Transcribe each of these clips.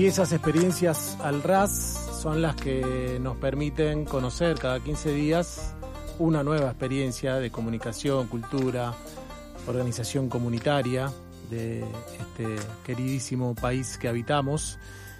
Y esas experiencias al ras son las que nos permiten conocer cada 15 días una nueva experiencia de comunicación, cultura, organización comunitaria de este queridísimo país que habitamos,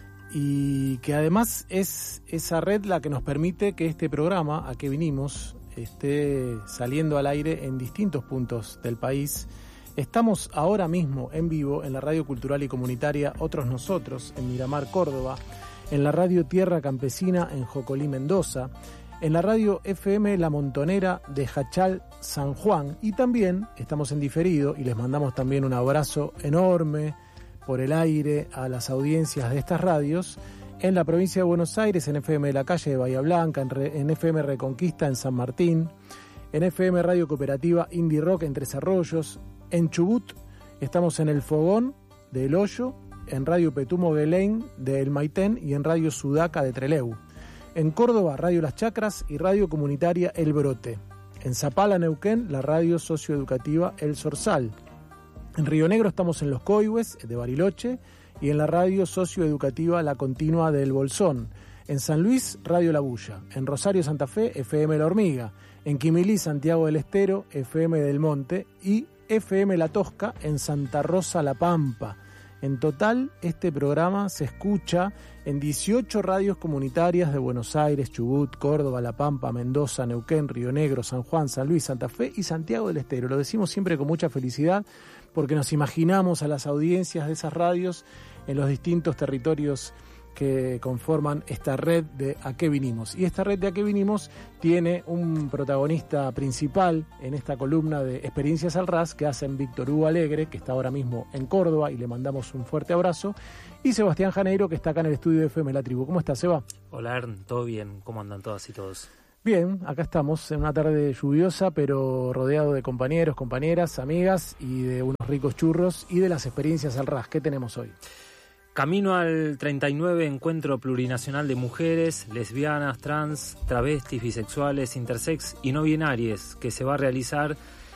y que además es esa red la que nos permite que este programa, ¿A qué vinimos?, esté saliendo al aire en distintos puntos del país. Estamos ahora mismo en vivo en la Radio Cultural y Comunitaria Otros Nosotros, en Miramar, Córdoba, en la Radio Tierra Campesina en Jocolí, Mendoza, en la Radio FM La Montonera de Jachal, San Juan, y también estamos en diferido, y les mandamos también un abrazo enorme por el aire a las audiencias de estas radios, en la provincia de Buenos Aires, en FM de la Calle de Bahía Blanca, en FM Reconquista en San Martín, en FM Radio Cooperativa Indie Rock en Tres Arroyos, en Chubut estamos en El Fogón de El Hoyo, en Radio Petumo Belén de El Maitén y en Radio Sudaca de Trelew. En Córdoba, Radio Las Chacras y Radio Comunitaria El Brote. En Zapala, Neuquén, la Radio Socioeducativa El Zorzal. En Río Negro estamos en Los Coihues de Bariloche y en la Radio Socioeducativa La Continua de El Bolsón. En San Luis, Radio La Bulla. En Rosario, Santa Fe, FM La Hormiga. En Quimilí, Santiago del Estero, FM del Monte y FM La Tosca en Santa Rosa La Pampa. En total, este programa se escucha en 18 radios comunitarias de Buenos Aires, Chubut, Córdoba, La Pampa, Mendoza, Neuquén, Río Negro, San Juan, San Luis, Santa Fe y Santiago del Estero. Lo decimos siempre con mucha felicidad porque nos imaginamos a las audiencias de esas radios en los distintos territorios que conforman esta red de ¿A qué vinimos? Y esta red de ¿A qué vinimos? Tiene un protagonista principal en esta columna de Experiencias al Ras que hacen Víctor Hugo Alegre, que está ahora mismo en Córdoba y le mandamos un fuerte abrazo, y Sebastián Janeiro, que está acá en el estudio de FM La Tribu. ¿Cómo estás, Seba? Hola, Ern, ¿todo bien? ¿Cómo andan todas y todos? Bien, acá estamos en una tarde lluviosa, pero rodeado de compañeros, compañeras, amigas y de unos ricos churros y de las Experiencias al Ras. ¿Qué tenemos hoy? Camino al 39 Encuentro Plurinacional de Mujeres, Lesbianas, Trans, Travestis, Bisexuales, Intersex y No Binarias, que se va a realizar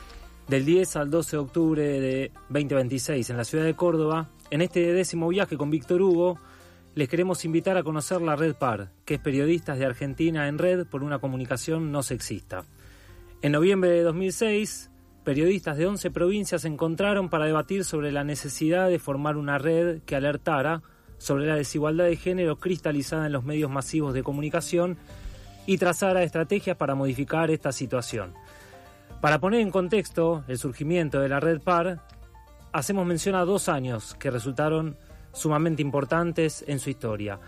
del 10 al 12 de octubre de 2026 en la ciudad de Córdoba. En este 10º viaje con Víctor Hugo, les queremos invitar a conocer la Red PAR, que es Periodistas de Argentina en Red por una Comunicación No Sexista. En noviembre de 2006... periodistas de 11 provincias se encontraron para debatir sobre la necesidad de formar una red que alertara sobre la desigualdad de género cristalizada en los medios masivos de comunicación y trazara estrategias para modificar esta situación. Para poner en contexto el surgimiento de la Red PAR, hacemos mención a 2 años que resultaron sumamente importantes en su historia.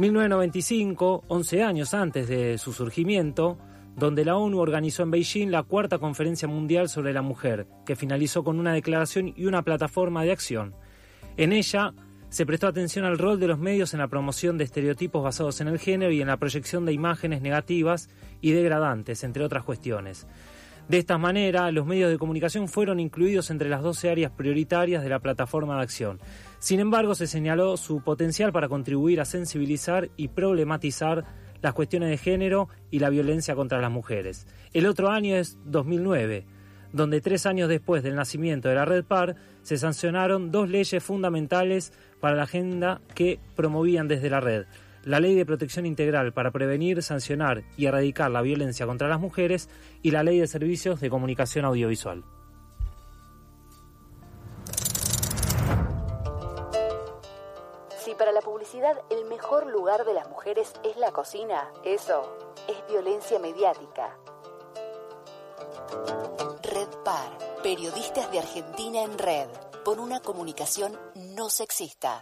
1995, 11 años antes de su surgimiento, donde la ONU organizó en Beijing la 4ª Conferencia Mundial sobre la Mujer, que finalizó con una declaración y una plataforma de acción. En ella se prestó atención al rol de los medios en la promoción de estereotipos basados en el género y en la proyección de imágenes negativas y degradantes, entre otras cuestiones. De esta manera, los medios de comunicación fueron incluidos entre las 12 áreas prioritarias de la plataforma de acción. Sin embargo, se señaló su potencial para contribuir a sensibilizar y problematizar las cuestiones de género y la violencia contra las mujeres. El otro año es 2009, donde 3 años después del nacimiento de la Red PAR, se sancionaron 2 leyes fundamentales para la agenda que promovían desde la red. La Ley de Protección Integral para prevenir, sancionar y erradicar la violencia contra las mujeres y la Ley de Servicios de Comunicación Audiovisual. Si para la publicidad el mejor lugar de las mujeres es la cocina, eso es violencia mediática. Red PAR, Periodistas de Argentina en Red, por una comunicación no sexista.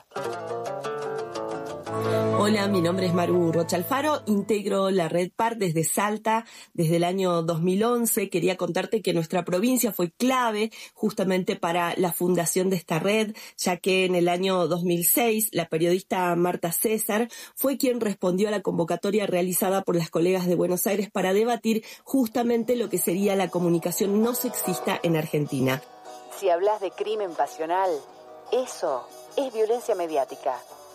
Hola, mi nombre es Maru Rocha Alfaro, integro la Red PAR desde Salta desde el año 2011. Quería contarte que nuestra provincia fue clave justamente para la fundación de esta red, ya que en el año 2006 la periodista Marta César fue quien respondió a la convocatoria realizada por las colegas de Buenos Aires para debatir justamente lo que sería la comunicación no sexista en Argentina. Si hablas de crimen pasional, eso es violencia mediática.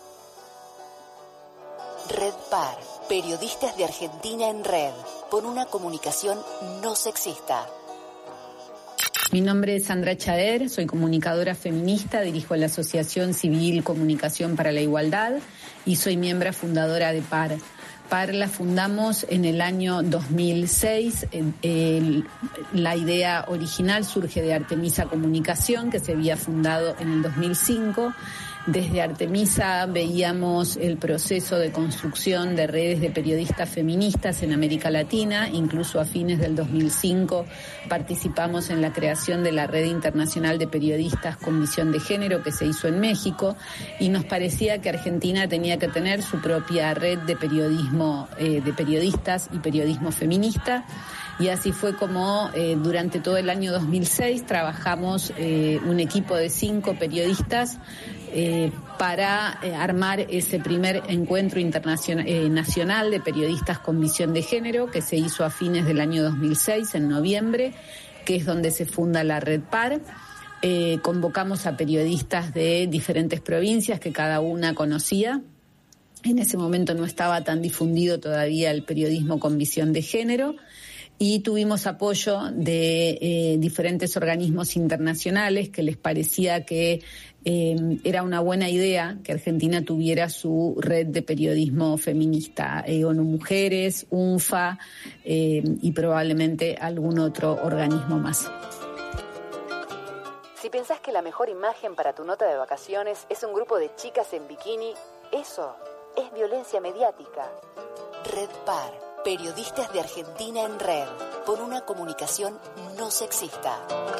Red PAR, Periodistas de Argentina en Red, por una comunicación no sexista. Mi nombre es Sandra Chader, soy comunicadora feminista, dirijo la Asociación Civil Comunicación para la Igualdad y soy miembro fundadora de PAR. PAR la fundamos en el año 2006. La idea original surge de Artemisa Comunicación, que se había fundado en el 2005. Desde Artemisa veíamos el proceso de construcción de redes de periodistas feministas en América Latina. Incluso a fines del 2005 participamos en la creación de la Red Internacional de Periodistas con Visión de Género, que se hizo en México, y nos parecía que Argentina tenía que tener su propia red de periodismo, de periodistas y periodismo feminista. Y así fue como durante todo el año 2006 trabajamos un equipo de 5 periodistas para armar ese primer encuentro nacional de periodistas con visión de género, que se hizo a fines del año 2006, en noviembre, que es donde se funda la Red PAR. Convocamos a periodistas de diferentes provincias que cada una conocía. En ese momento no estaba tan difundido todavía el periodismo con visión de género. Y tuvimos apoyo de diferentes organismos internacionales que les parecía que era una buena idea que Argentina tuviera su red de periodismo feminista, ONU Mujeres, UNFA y probablemente algún otro organismo más. Si pensás que la mejor imagen para tu nota de vacaciones es un grupo de chicas en bikini, eso es violencia mediática. Red PAR. Periodistas de Argentina en red, por una comunicación no sexista.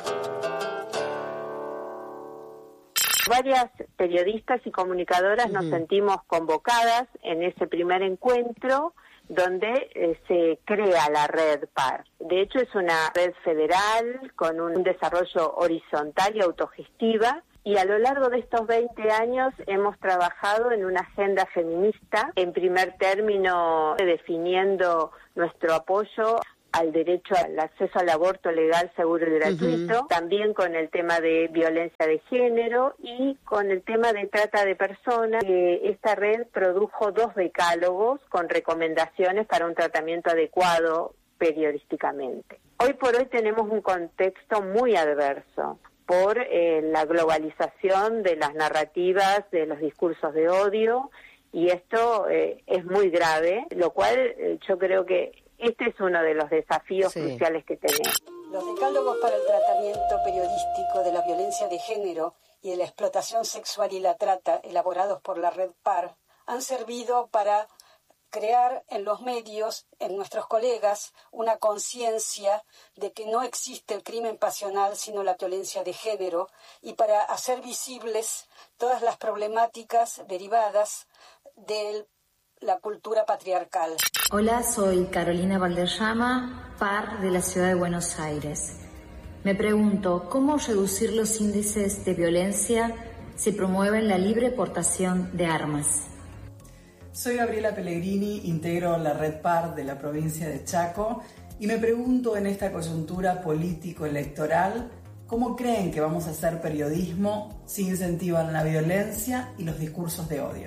Varias periodistas y comunicadoras nos sentimos convocadas en ese primer encuentro donde se crea la Red PAR. De hecho, es una red federal con un desarrollo horizontal y autogestiva. Y a lo largo de estos 20 años hemos trabajado en una agenda feminista, en primer término definiendo nuestro apoyo al derecho al acceso al aborto legal, seguro y gratuito, también con el tema de violencia de género y con el tema de trata de personas. Esta red produjo 2 decálogos con recomendaciones para un tratamiento adecuado periodísticamente. Hoy por hoy tenemos un contexto muy adverso por la globalización de las narrativas, de los discursos de odio, y esto es muy grave, lo cual yo creo que este es uno de los desafíos cruciales que tenemos. Los decálogos para el tratamiento periodístico de la violencia de género y de la explotación sexual y la trata, elaborados por la Red PAR, han servido para crear en los medios, en nuestros colegas, una conciencia de que no existe el crimen pasional sino la violencia de género, y para hacer visibles todas las problemáticas derivadas de la cultura patriarcal. Hola, soy Carolina Valderrama, PAR de la ciudad de Buenos Aires. Me pregunto, ¿cómo reducir los índices de violencia si promueven la libre portación de armas? Soy Gabriela Pellegrini, integro la Red PAR de la provincia de Chaco y me pregunto en esta coyuntura político-electoral, ¿cómo creen que vamos a hacer periodismo si incentivan la violencia y los discursos de odio?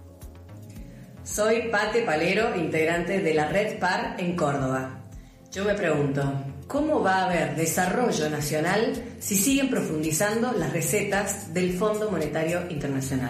Soy Pate Palero, integrante de la Red PAR en Córdoba. Yo me pregunto, ¿cómo va a haber desarrollo nacional si siguen profundizando las recetas del Fondo Monetario Internacional?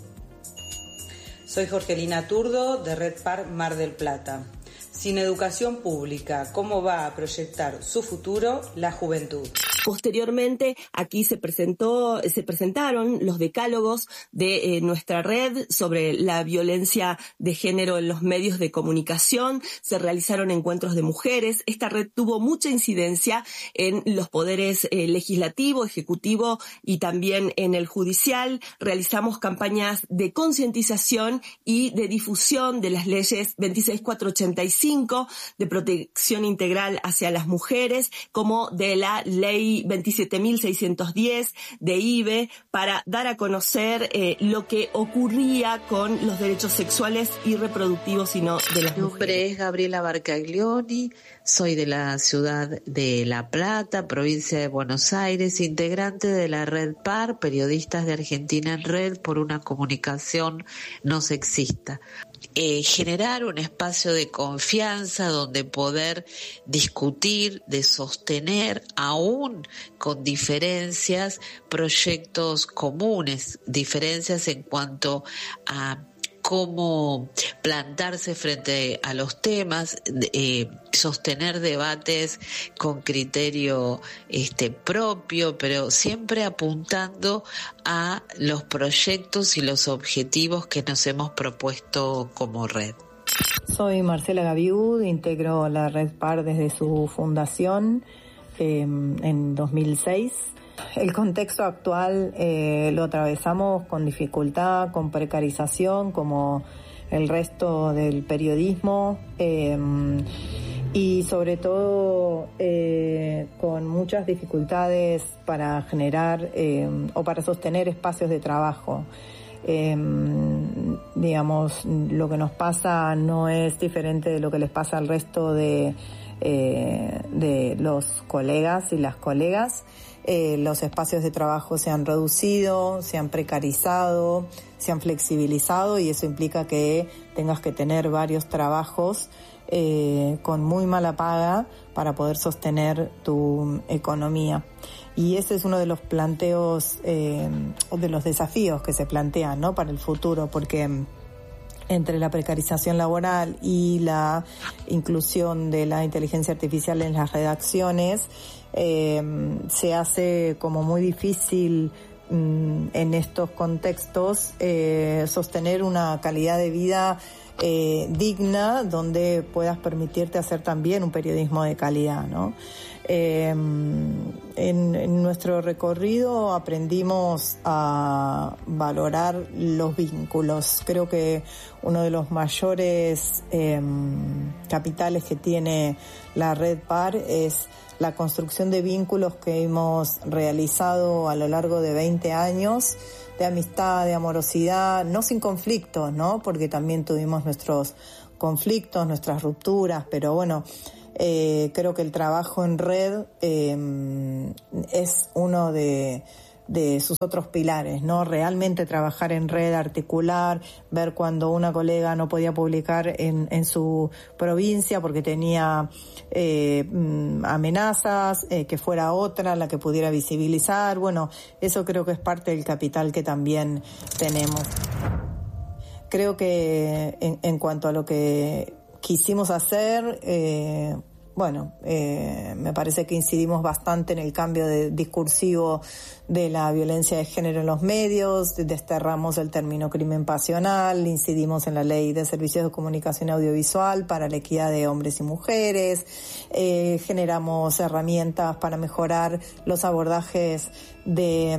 Soy Jorgelina Turdo, de Red PAR Mar del Plata. Sin educación pública, ¿cómo va a proyectar su futuro la juventud? Posteriormente, aquí se presentaron los decálogos de nuestra red sobre la violencia de género en los medios de comunicación. Se realizaron encuentros de mujeres. Esta red tuvo mucha incidencia en los poderes legislativo, ejecutivo y también en el judicial. Realizamos campañas de concientización y de difusión de las leyes 26485 de protección integral hacia las mujeres, como de la ley 27.610 de IBE, para dar a conocer lo que ocurría con los derechos sexuales y reproductivos y no de las mujeres. Mi nombre es Gabriela Barcaglioni, soy de la ciudad de La Plata, provincia de Buenos Aires, integrante de la Red PAR, Periodistas de Argentina en Red por una comunicación no sexista. generar un espacio de confianza donde poder discutir, de sostener, aún con diferencias, proyectos comunes, diferencias en cuanto a cómo plantarse frente a los temas, sostener debates con criterio propio, pero siempre apuntando a los proyectos y los objetivos que nos hemos propuesto como red. Soy Marcela Gaviud, integro la Red PAR desde su fundación en 2006. El contexto actual lo atravesamos con dificultad, con precarización, como el resto del periodismo, y sobre todo con muchas dificultades para generar o para sostener espacios de trabajo. Digamos, lo que nos pasa no es diferente de lo que les pasa al resto de los colegas y las colegas. Los espacios de trabajo se han reducido, se han precarizado, se han flexibilizado, y eso implica que tengas que tener varios trabajos con muy mala paga para poder sostener tu economía. Y ese es uno de los planteos, de los desafíos que se plantean, ¿no?, para el futuro, porque entre la precarización laboral y la inclusión de la inteligencia artificial en las redacciones, se hace como muy difícil en estos contextos sostener una calidad de vida digna, donde puedas permitirte hacer también un periodismo de calidad, ¿no? En nuestro recorrido aprendimos a valorar los vínculos. Creo que uno de los mayores capitales que tiene la Red PAR es la construcción de vínculos que hemos realizado a lo largo de 20 años, de amistad, de amorosidad, no sin conflictos, ¿no? Porque también tuvimos nuestros conflictos, nuestras rupturas, pero bueno, creo que el trabajo en red es uno de sus otros pilares, ¿no? Realmente trabajar en red, articular, ver cuando una colega no podía publicar en su provincia porque tenía amenazas, que fuera otra la que pudiera visibilizar. Bueno, eso creo que es parte del capital que también tenemos. Creo que en cuanto a lo que quisimos hacer, me parece que incidimos bastante en el cambio discursivo de la violencia de género en los medios, desterramos el término crimen pasional, incidimos en la ley de servicios de comunicación audiovisual para la equidad de hombres y mujeres, generamos herramientas para mejorar los abordajes de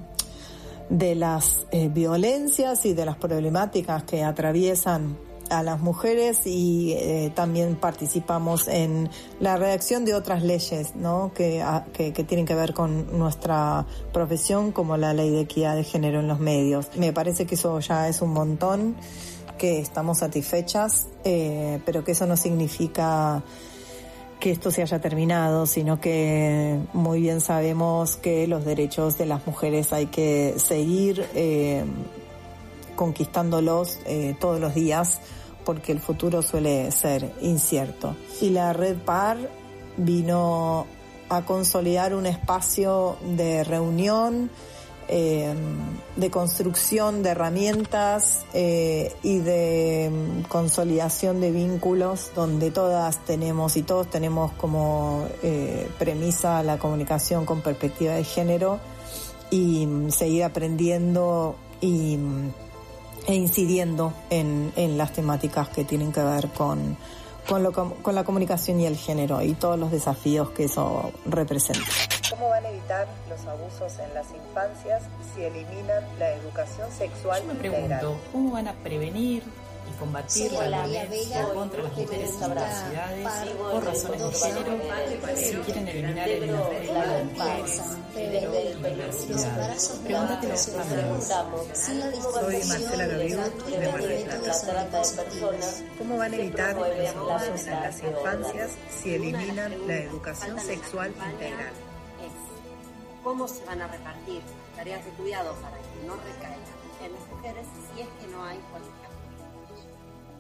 las violencias y de las problemáticas que atraviesan a las mujeres, y también participamos en la redacción de otras leyes, ¿no?, que tienen que ver con nuestra profesión, como la ley de equidad de género en los medios. Me parece que eso ya es un montón, que estamos satisfechas, pero que eso no significa que esto se haya terminado, sino que muy bien sabemos que los derechos de las mujeres hay que seguir conquistándolos todos los días, porque el futuro suele ser incierto. Y la Red PAR vino a consolidar un espacio de reunión, de construcción de herramientas y de consolidación de vínculos, donde todas tenemos y todos tenemos como premisa la comunicación con perspectiva de género, y seguir aprendiendo e incidiendo en las temáticas que tienen que ver con la comunicación y el género y todos los desafíos que eso representa. ¿Cómo van a evitar los abusos en las infancias si eliminan la educación sexual integral? Yo me pregunto, ¿cómo van a prevenir y combatir la violencia contra las mujeres en las ciudades por razones de género si quieren eliminar el arreglo de mujeres, género y diversidad? Pregúntatelo también. Soy Marcela Gaviud, de Mar del Plata. ¿Cómo van a evitar los abusos en las infancias si eliminan la educación sexual integral? ¿Cómo se van a repartir tareas de cuidado para que no recaigan en las mujeres si es que no hay políticas?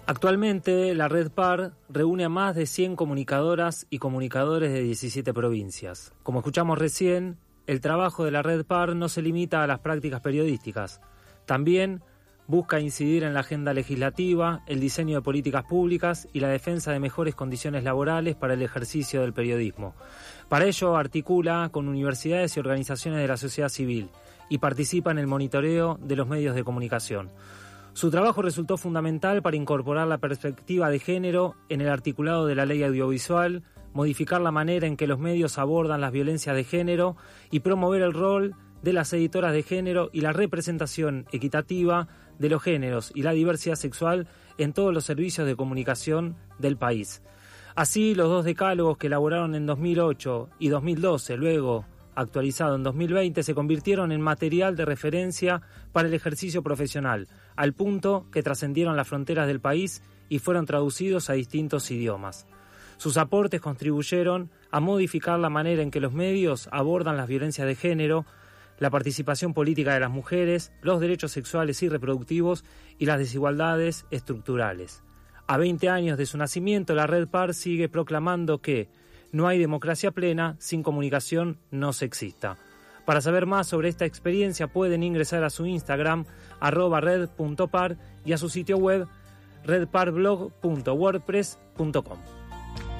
Actualmente, la Red PAR reúne a más de 100 comunicadoras y comunicadores de 17 provincias. Como escuchamos recién, el trabajo de la Red PAR no se limita a las prácticas periodísticas. También busca incidir en la agenda legislativa, el diseño de políticas públicas y la defensa de mejores condiciones laborales para el ejercicio del periodismo. Para ello, articula con universidades y organizaciones de la sociedad civil y participa en el monitoreo de los medios de comunicación. Su trabajo resultó fundamental para incorporar la perspectiva de género en el articulado de la ley audiovisual, modificar la manera en que los medios abordan las violencias de género y promover el rol de las editoras de género y la representación equitativa de los géneros y la diversidad sexual en todos los servicios de comunicación del país. Así, los 2 decálogos que elaboraron en 2008 y 2012, luego actualizado en 2020, se convirtieron en material de referencia para el ejercicio profesional, al punto que trascendieron las fronteras del país y fueron traducidos a distintos idiomas. Sus aportes contribuyeron a modificar la manera en que los medios abordan las violencias de género, la participación política de las mujeres, los derechos sexuales y reproductivos y las desigualdades estructurales. A 20 años de su nacimiento, la Red PAR sigue proclamando que no hay democracia plena sin comunicación no sexista. Para saber más sobre esta experiencia pueden ingresar a su Instagram @red.par y a su sitio web redparblog.wordpress.com.